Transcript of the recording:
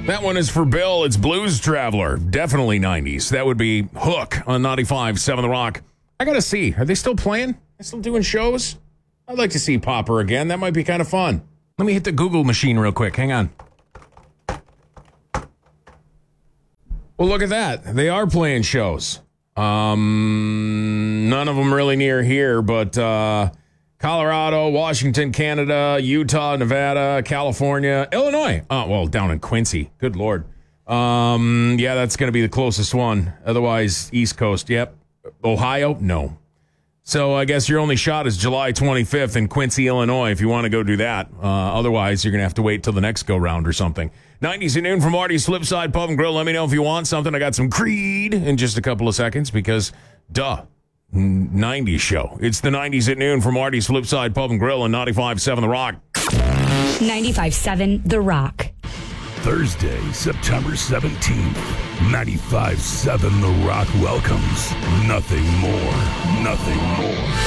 That one is for Bill. It's Blues Traveler. Definitely 90s. That would be Hook on 95.7 The Rock. I got to see. Are they still playing? Are they still doing shows? I'd like to see Popper again. That might be kind of fun. Let me hit the Google machine real quick. Hang on. Well, look at that. They are playing shows. None of them really near here, but Colorado, Washington, Canada, Utah, Nevada, California, Illinois. Oh, well, down in Quincy. Good Lord. Yeah, that's going to be the closest one. Otherwise, East Coast. Yep. Ohio? No. So I guess your only shot is July 25th in Quincy, Illinois, if you want to go do that. Otherwise, you're going to have to wait till the next go-round or something. 90s at noon from Artie's Flipside Pub and Grill. Let me know if you want something. I got some Creed in just a couple of seconds because, 90s show. It's the 90s at noon from Artie's Flipside Pub and Grill and 95.7 The Rock. 95.7 The Rock. Thursday, September 17th, 95.7 The Rock welcomes Nothing More.